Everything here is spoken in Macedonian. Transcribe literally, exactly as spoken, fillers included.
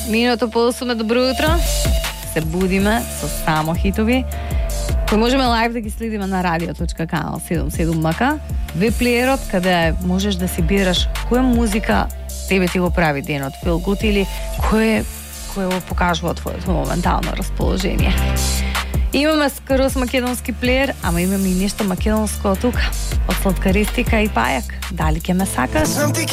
Минуто по осум, добро утро. Се будиме со само хитови, кои можеме лайв да ги следиме на радио точка канал седумдесет и седум ем ка, веб-плеерот, каде можеш да си бираш која музика тебе ти го прави денот, feel good, или кој кој го покажува твоето моментално расположение. Имаме скрос македонски плеер, ама имаме и нешто македонско тука, од сладкаристика и пајак. Дали ќе ме сакаш?